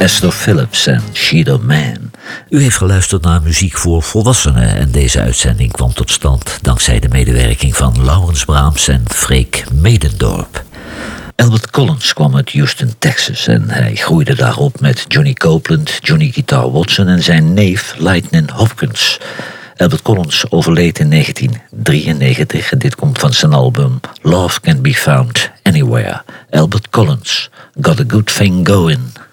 Esther Phillips en Sheet of Man. U heeft geluisterd naar muziek voor volwassenen en deze uitzending kwam tot stand dankzij de medewerking van Laurens Braams en Freek Medendorp. Albert Collins kwam uit Houston, Texas en hij groeide daarop met Johnny Copeland, Johnny Guitar Watson en zijn neef Lightning Hopkins. Albert Collins overleed in 1993 en dit komt van zijn album Love Can Be Found Anywhere. Albert Collins, Got a Good Thing Going.